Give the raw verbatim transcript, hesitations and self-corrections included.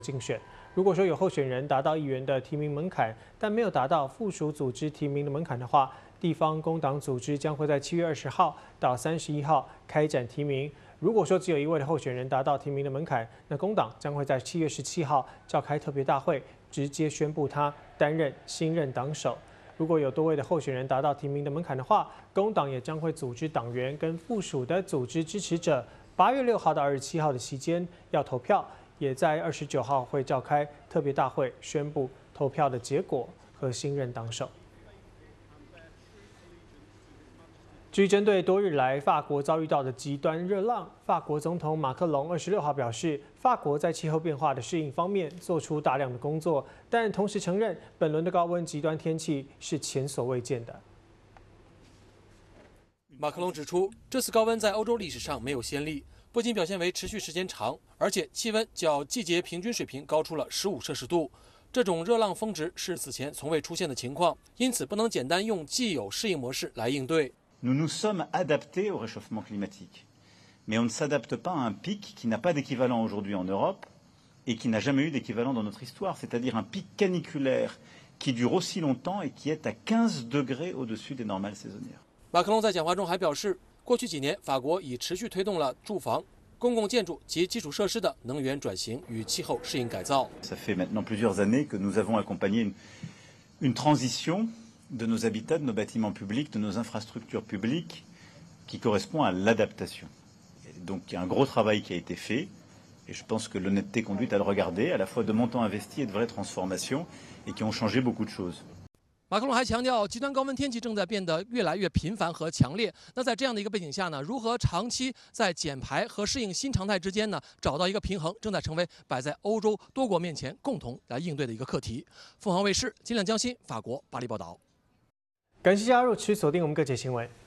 竞选。如果说有候选人达到议员的提名门槛，但没有达到附属组织提名的门槛的话，地方工党组织将会在七月二十号到三十一号开展提名。如果说只有一位的候选人达到提名的门槛，那工党将会在七月十七号召开特别大会，直接宣布他担任新任党首。如果有多位的候选人达到提名的门槛的话，工党也将会组织党员跟附属的组织支持者，八月六号到二十七号的期间要投票。也在二十九号会召开特别大会，宣布投票的结果和新任党首。至于针对多日来法国遭遇到的极端热浪，法国总统马克龙二十六号表示，法国在气候变化的适应方面做出大量的工作，但同时承认本轮的高温极端天气是前所未见的。 马克龙指出，这次高温在欧洲历史上没有先例。不仅表现为持续时间长，而且气温较季节平均水平高出了十五摄氏度。这种热浪峰值是此前从未出现的情况，因此不能简单用既有适应模式来应对。 Nous nous sommes adaptés au réchauffement climatique, mais on ne s'adapte pas à un pic qui n'a pas d'équivalent aujourd'hui en Europe et qui n'a jamais eu d'équivalent dans notre histoire, c'est-à-dire un pic caniculaire qui dure aussi longtemps et qui est à quinze degrés au-dessus des normales saisonnières. 马克龙在讲话中还表示，过去几年，法国已持续推动了住房、公共建筑及基础设施的能源转型与气候适应改造。 Ça fait maintenant plusieurs années que nous avons accompagné une, une transition de nos habitats, de nos bâtiments publics, de nos infrastructures publiques, qui correspond à l'adaptation. Donc il y a un gros travail qui a été fait, et je pense que l'honnêteté conduit à le regarder, à la fois de montants investis et de vraies transformations, et qui ont changé beaucoup de choses. 马克龙还强调，极端高温天气正在变得越来越频繁和强烈。那在这样的一个背景下呢，如何长期在减排和适应新常态之间呢，找到一个平衡，正在成为摆在欧洲多国面前共同来应对的一个课题。凤凰卫视金亮江新法国巴黎报道。 感谢加入，持续锁定我们各界新闻。